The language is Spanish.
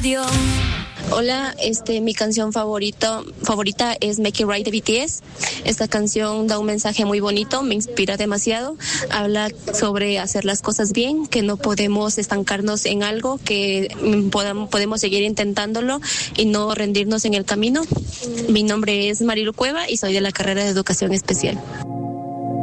radio. Hola, mi canción favorita es Make It Right de BTS. Esta canción da un mensaje muy bonito, me inspira demasiado. Habla sobre hacer las cosas bien, que no podemos estancarnos en algo, que podemos seguir intentándolo y no rendirnos en el camino. Mi nombre es Marilu Cueva y soy de la carrera de Educación Especial.